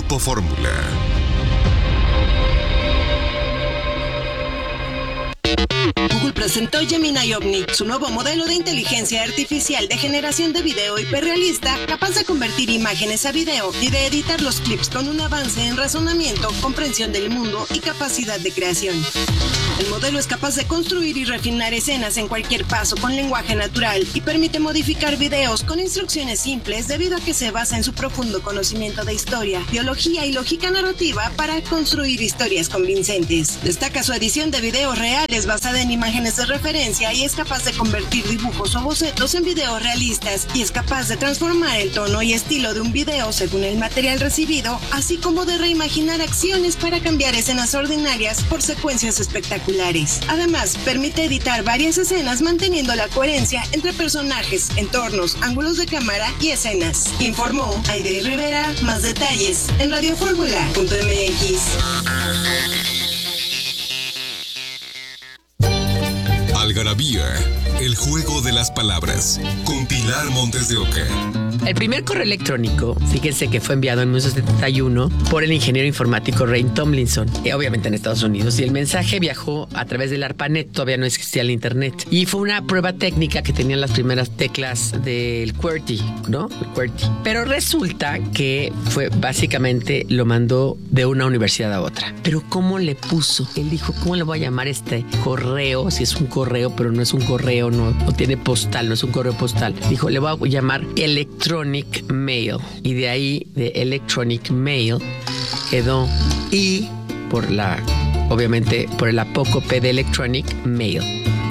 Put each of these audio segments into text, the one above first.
Grupo Fórmula. Google presentó Gemini Omni, su nuevo modelo de inteligencia artificial de generación de video hiperrealista, capaz de convertir imágenes a video y de editar los clips con un avance en razonamiento, comprensión del mundo y capacidad de creación. El modelo es capaz de construir y refinar escenas en cualquier paso con lenguaje natural y permite modificar videos con instrucciones simples debido a que se basa en su profundo conocimiento de historia, biología y lógica narrativa para construir historias convincentes. Destaca su edición de videos reales basada en imágenes de referencia y es capaz de convertir dibujos o bocetos en videos realistas y es capaz de transformar el tono y estilo de un video según el material recibido, así como de reimaginar acciones para cambiar escenas ordinarias por secuencias espectaculares. Además, permite editar varias escenas manteniendo la coherencia entre personajes, entornos, ángulos de cámara y escenas. Informó Aide Rivera. Más detalles en radioformula.mx. Algarabía, el juego de las palabras, con Pilar Montes de Oca. El primer correo electrónico, fíjense que fue enviado en 1971 por el ingeniero informático Ray Tomlinson, obviamente en Estados Unidos, y el mensaje viajó a través del ARPANET, todavía no existía el internet, y fue una prueba técnica que tenían las primeras teclas del QWERTY, ¿no? El QWERTY. Pero resulta que fue básicamente, lo mandó de una universidad a otra. Pero ¿cómo le puso? Él dijo, ¿cómo le voy a llamar este correo? Si es un correo, pero no es un correo, no tiene postal, no es un correo postal. Dijo, le voy a llamar Electronic Mail. Y de ahí, de Electronic Mail, quedó I obviamente, por el apócope de Electronic Mail.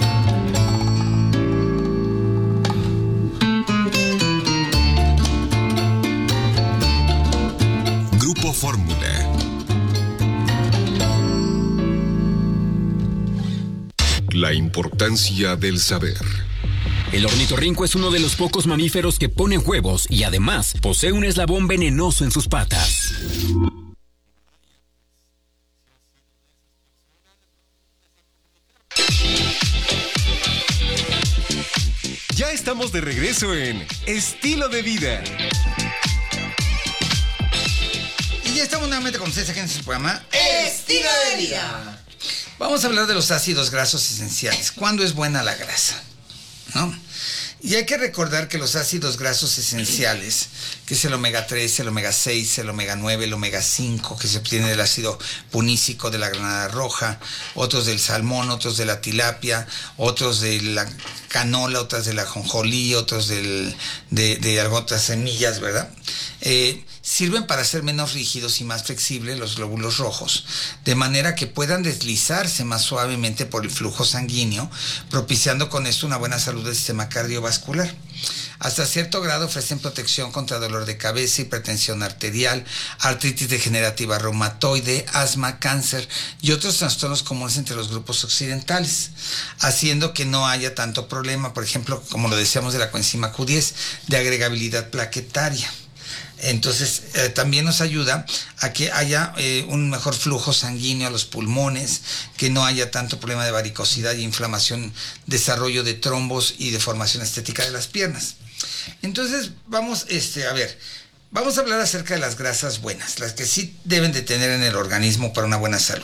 Grupo Fórmula. La importancia del saber. El ornitorrinco es uno de los pocos mamíferos que ponen huevos y además posee un eslabón venenoso en sus patas. Ya estamos de regreso en Estilo de Vida. Y ya estamos nuevamente con ustedes aquí en su programa Estilo de Vida. Vamos a hablar de los ácidos grasos esenciales. ¿Cuándo es buena la grasa? ¿No? Y hay que recordar que los ácidos grasos esenciales, que es el omega 3, el omega 6, el omega 9, el omega 5, que se obtiene del ácido punícico de la granada roja, otros del salmón, otros de la tilapia, otros de la canola, otras de la ajonjolí, otros de otras semillas, ¿verdad? Sirven para hacer menos rígidos y más flexibles los glóbulos rojos, de manera que puedan deslizarse más suavemente por el flujo sanguíneo, propiciando con esto una buena salud del sistema cardiovascular. Hasta cierto grado ofrecen protección contra dolor de cabeza, hipertensión arterial, artritis degenerativa reumatoide, asma, cáncer y otros trastornos comunes entre los grupos occidentales, haciendo que no haya tanto problema, por ejemplo, como lo decíamos de la coenzima Q10, de agregabilidad plaquetaria. Entonces, también nos ayuda a que haya un mejor flujo sanguíneo a los pulmones, que no haya tanto problema de varicosidad y inflamación, desarrollo de trombos y deformación estética de las piernas. Entonces, vamos a hablar acerca de las grasas buenas, las que sí deben de tener en el organismo para una buena salud.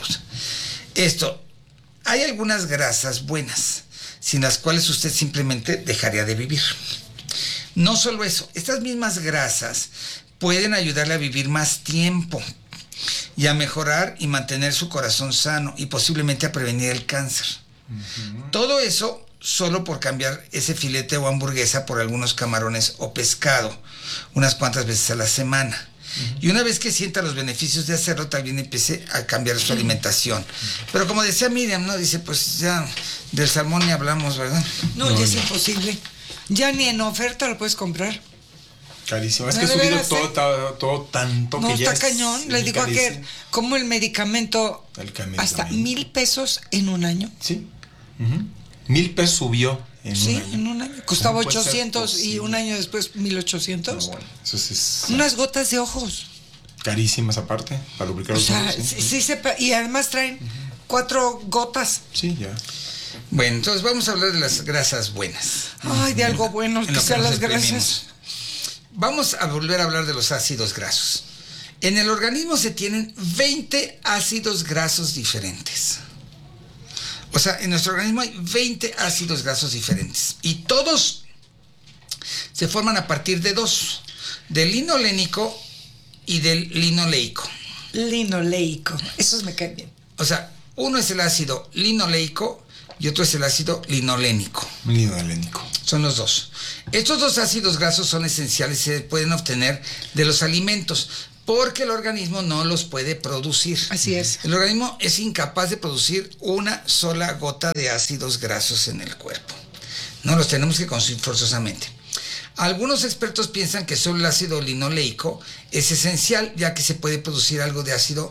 Hay algunas grasas buenas, sin las cuales usted simplemente dejaría de vivir. No solo eso, estas mismas grasas pueden ayudarle a vivir más tiempo y a mejorar y mantener su corazón sano y posiblemente a prevenir el cáncer. Uh-huh. Todo eso solo por cambiar ese filete o hamburguesa por algunos camarones o pescado unas cuantas veces a la semana. Uh-huh. Y una vez que sienta los beneficios de hacerlo, también empiece a cambiar su alimentación. Uh-huh. Pero como decía Miriam, ¿no? Dice, pues ya del salmón ni hablamos, ¿verdad? No, ya es imposible. Ya ni en oferta lo puedes comprar. Carísimo. Es que ha subido todo tanto no, que ya está cañón. Le digo a que como el medicamento hasta 1,000 pesos en un año. Sí. Uh-huh. 1,000 pesos subió en un año. Sí, en un año. Costaba 800 y un año después 1,800. No, bueno, eso es unas gotas de ojos. Carísimas aparte, para lubricar los ojos. Sí, y además traen 4 gotas. Sí, ya. Bueno, entonces vamos a hablar de las grasas buenas. Ay, de algo bueno, que sean las grasas. Vamos a volver a hablar de los ácidos grasos. En el organismo se tienen 20 ácidos grasos diferentes. O sea, en nuestro organismo hay 20 ácidos grasos diferentes. Y todos se forman a partir de dos: del linolénico y del linoleico. Linoleico. Esos me caen bien. O sea, uno es el ácido linoleico y otro es el ácido linolénico. Linolénico. Son los dos. Estos dos ácidos grasos son esenciales y se pueden obtener de los alimentos, porque el organismo no los puede producir. Así es. El organismo es incapaz de producir una sola gota de ácidos grasos en el cuerpo. No los tenemos que consumir forzosamente. Algunos expertos piensan que solo el ácido linoleico es esencial, ya que se puede producir algo de ácido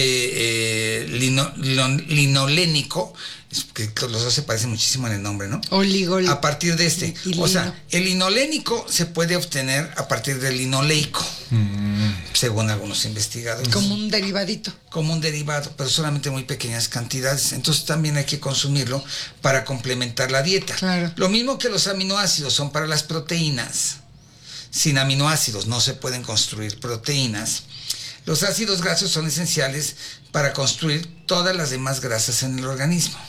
linolénico, que los dos se parecen muchísimo en el nombre, ¿no? A partir de este. O sea, el linolénico se puede obtener a partir del linoleico, según algunos investigadores. Como un derivadito. Como un derivado, pero solamente muy pequeñas cantidades. Entonces también hay que consumirlo para complementar la dieta. Claro. Lo mismo que los aminoácidos son para las proteínas. Sin aminoácidos no se pueden construir proteínas. Los ácidos grasos son esenciales para construir todas las demás grasas en el organismo.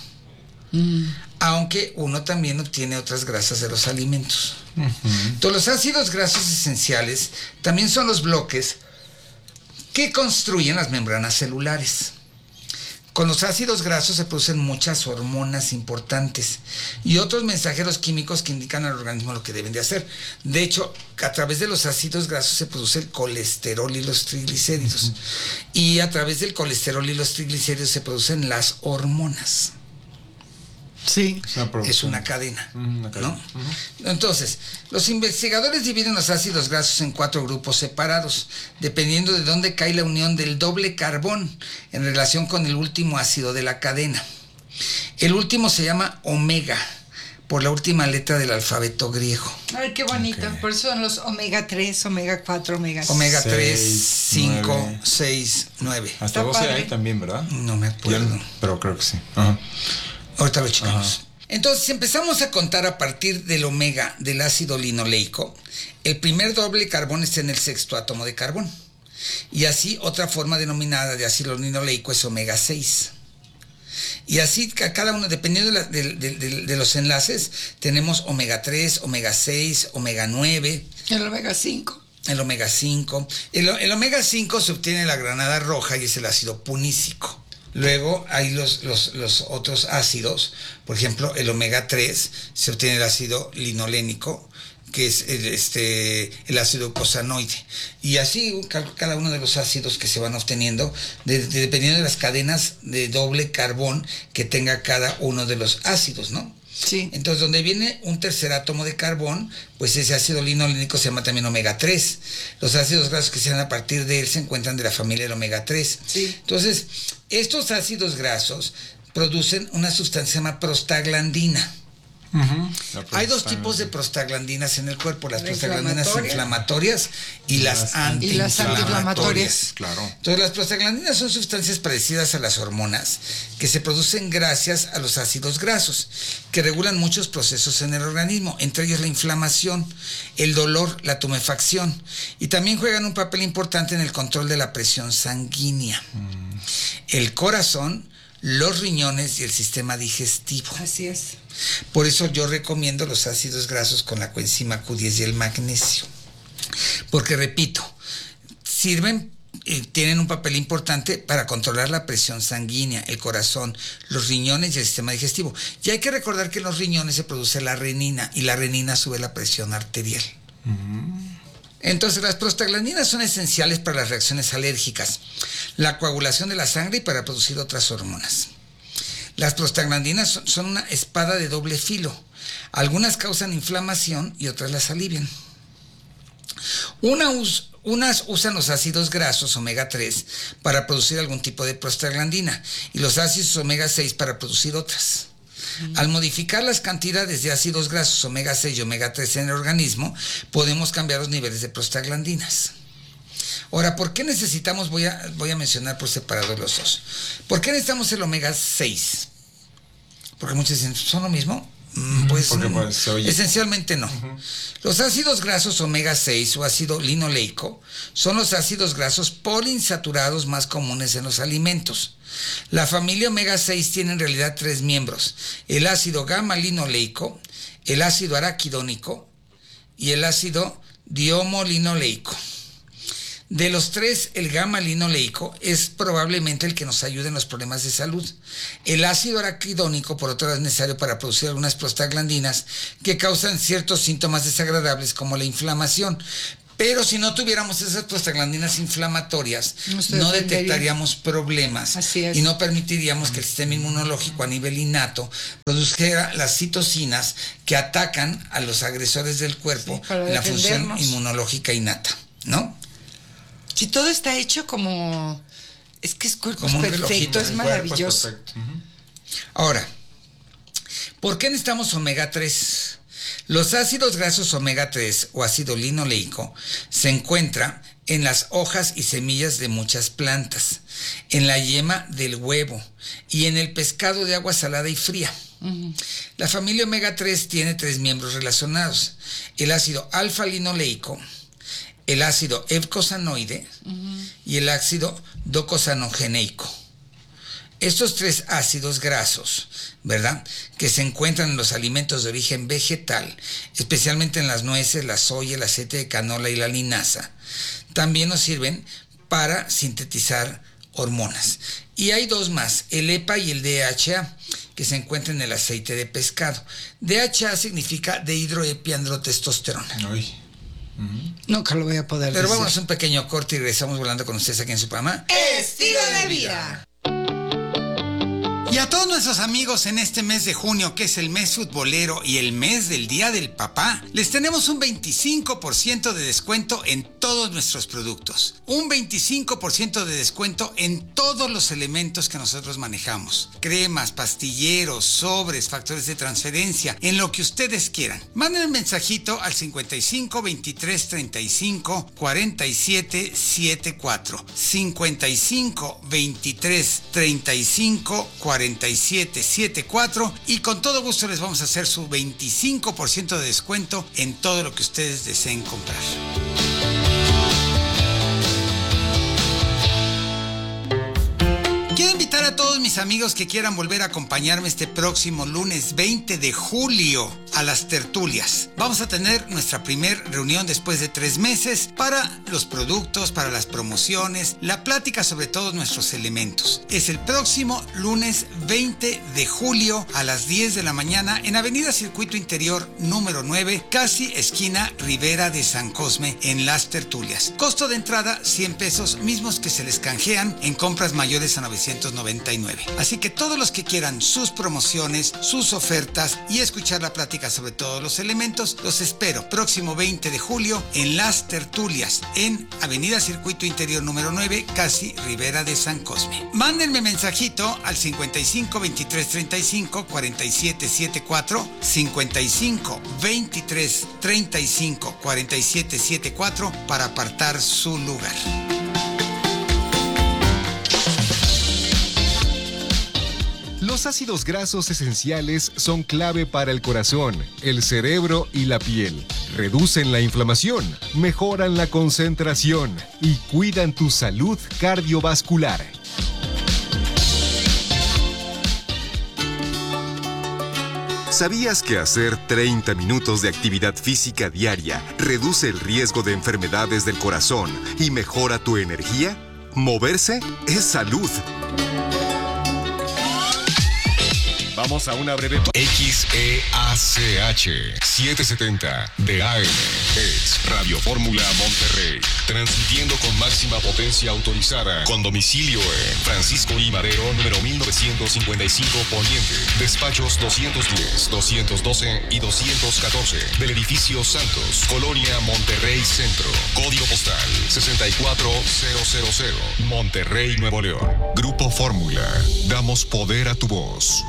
Aunque uno también obtiene otras grasas de los alimentos. Entonces, los ácidos grasos esenciales también son los bloques que construyen las membranas celulares. Con los ácidos grasos se producen muchas hormonas importantes y otros mensajeros químicos que indican al organismo lo que deben de hacer. De hecho, a través de los ácidos grasos se produce el colesterol y los triglicéridos. Y a través del colesterol y los triglicéridos se producen las hormonas. Sí. Es una cadena, ¿no? Entonces, los investigadores dividen los ácidos grasos en 4 grupos separados, dependiendo de dónde cae la unión del doble carbón en relación con el último ácido de la cadena. El último se llama omega, por la última letra del alfabeto griego. Ay, qué bonito. Okay. Por eso son los omega 3, omega 4, omega 6. Omega 3, 5, 6, 9. Hasta 12 hay también, ¿verdad? No me acuerdo. Pero creo que sí. Ajá. Ahorita lo checamos. Entonces, si empezamos a contar a partir del omega del ácido linoleico, el primer doble carbón está en el 6º átomo de carbón. Y así, otra forma denominada de ácido linoleico es omega 6. Y así, cada uno, dependiendo de los enlaces, tenemos omega 3, omega 6, omega 9. El omega 5. El omega 5. El omega 5 se obtiene de la granada roja y es el ácido punícico. Luego hay los otros ácidos, por ejemplo, el omega 3 se obtiene el ácido linolénico, que es el ácido eicosanoide. Y así cada uno de los ácidos que se van obteniendo, dependiendo de las cadenas de doble carbón que tenga cada uno de los ácidos, ¿no? Sí. Entonces, donde viene un tercer átomo de carbón, pues ese ácido linolénico se llama también omega 3. Los ácidos grasos que se dan a partir de él se encuentran de la familia del omega 3. Sí. Entonces, estos ácidos grasos producen una sustancia que se llama prostaglandina. Hay 2 tipos de prostaglandinas en el cuerpo: las prostaglandinas inflamatorias y las antiinflamatorias. Claro. Entonces, las prostaglandinas son sustancias parecidas a las hormonas que se producen gracias a los ácidos grasos, que regulan muchos procesos en el organismo, entre ellos la inflamación, el dolor, la tumefacción, y también juegan un papel importante en el control de la presión sanguínea, el corazón, los riñones y el sistema digestivo. Así es. Por eso yo recomiendo los ácidos grasos con la coenzima Q10 y el magnesio. Porque, repito, tienen un papel importante para controlar la presión sanguínea, el corazón, los riñones y el sistema digestivo. Y hay que recordar que en los riñones se produce la renina y la renina sube la presión arterial. Entonces, las prostaglandinas son esenciales para las reacciones alérgicas, la coagulación de la sangre y para producir otras hormonas. Las prostaglandinas son una espada de doble filo. Algunas causan inflamación y otras las alivian. Unas usan los ácidos grasos omega 3 para producir algún tipo de prostaglandina y los ácidos omega 6 para producir otras. Al modificar las cantidades de ácidos grasos omega 6 y omega 3 en el organismo, podemos cambiar los niveles de prostaglandinas. Ahora, ¿por qué necesitamos? Voy a mencionar por separado los dos. ¿Por qué necesitamos el omega 6? Porque muchos dicen, ¿son lo mismo? Pues, se oye. Esencialmente no. Los ácidos grasos omega 6 o ácido linoleico son los ácidos grasos poliinsaturados más comunes en los alimentos. La familia omega 6 tiene en realidad 3 miembros: el ácido gamma-linoleico, el ácido araquidónico y el ácido diomolinoleico. De los 3, el gamma-linoleico es probablemente el que nos ayuda en los problemas de salud. El ácido araquidónico, por otro lado, es necesario para producir algunas prostaglandinas que causan ciertos síntomas desagradables como la inflamación. Pero si no tuviéramos esas prostaglandinas inflamatorias, no detectaríamos problemas. Así es. Y no permitiríamos que el sistema inmunológico a nivel innato produjera las citocinas que atacan a los agresores del cuerpo en la función inmunológica innata, ¿no? Si todo está hecho como... Es que es cuerpo Como un perfecto, relojito, es maravilloso. Ahora, ¿por qué necesitamos omega 3? Los ácidos grasos omega 3 o ácido linoleico se encuentra en las hojas y semillas de muchas plantas, en la yema del huevo y en el pescado de agua salada y fría. La familia omega 3 tiene 3 miembros relacionados: el ácido alfa-linoleico, el ácido eicosanoide y el ácido docosanogeneico. Estos 3 ácidos grasos, ¿verdad?, que se encuentran en los alimentos de origen vegetal, especialmente en las nueces, la soya, el aceite de canola y la linaza, también nos sirven para sintetizar hormonas. Y hay 2 más, el EPA y el DHA, que se encuentran en el aceite de pescado. DHA significa dehidroepiandrotestosterona. Nunca lo voy a poder Pero decir. vamos a un pequeño corte y regresamos volando con ustedes aquí en su programa Estilo de Vida. Y a todos nuestros amigos en este mes de junio, que es el mes futbolero y el mes del Día del Papá, les tenemos un 25% de descuento en todos nuestros productos. Un 25% de descuento en todos los elementos que nosotros manejamos. Cremas, pastilleros, sobres, factores de transferencia, en lo que ustedes quieran. Manden un mensajito al 55 23 35 47 74. 55 23 35 4774 y con todo gusto les vamos a hacer su 25% de descuento en todo lo que ustedes deseen comprar. Quiero invitar a todos mis amigos que quieran volver a acompañarme este próximo lunes 20 de julio a las tertulias. Vamos a tener nuestra primer reunión después de 3 meses para los productos, para las promociones, la plática sobre todos nuestros elementos. Es el próximo lunes 20 de julio a las 10 de la mañana en Avenida Circuito Interior número 9, casi esquina Rivera de San Cosme, en las tertulias. Costo de entrada 100 pesos, mismos que se les canjean en compras mayores a 999. Así que todos los que quieran sus promociones, sus ofertas y escuchar la plática sobre todos los elementos, los espero próximo 20 de julio en las tertulias en Avenida Circuito Interior número 9, casi Rivera de San Cosme. Mándenme mensajito al 55 23 35 47 74, 55 23 35 47 74 para apartar su lugar. Los ácidos grasos esenciales son clave para el corazón, el cerebro y la piel. Reducen la inflamación, mejoran la concentración y cuidan tu salud cardiovascular. ¿Sabías que hacer 30 minutos de actividad física diaria reduce el riesgo de enfermedades del corazón y mejora tu energía? Moverse es salud. Vamos a una breve... XEACH 770 de AM es Radio Fórmula Monterrey, transmitiendo con máxima potencia autorizada, con domicilio en Francisco I. Madero, número 1955 Poniente, despachos 210, 212 y 214 del edificio Santos, Colonia Monterrey Centro, código postal 64000, Monterrey, Nuevo León. Grupo Fórmula, damos poder a tu voz.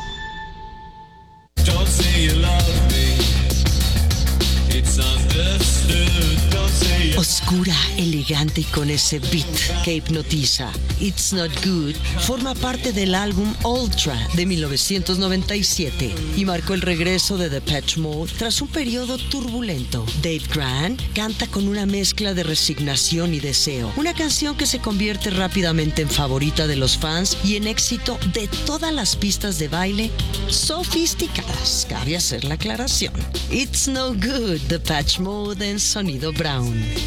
Don't say you love me. It's understood. Don't Oscura, elegante y con ese beat que hipnotiza. It's Not Good forma parte del álbum Ultra de 1997 y marcó el regreso de Depeche Mode tras un periodo turbulento. Dave Grant canta con una mezcla de resignación y deseo, una canción que se convierte rápidamente en favorita de los fans y en éxito de todas las pistas de baile sofisticadas. Cabe hacer la aclaración. It's No Good, Depeche Mode en Sonido Brown.